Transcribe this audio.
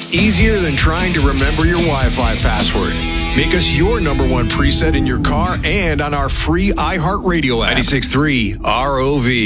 Easier than trying to remember your Wi-Fi password. Make us your number one preset in your car and on our free iHeartRadio app. 96.3 ROV.